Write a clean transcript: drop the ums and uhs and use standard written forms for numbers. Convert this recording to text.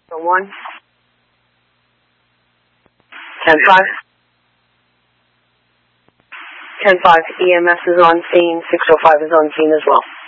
1. 10-5. 10-5, EMS is on scene, 605 is on scene as well.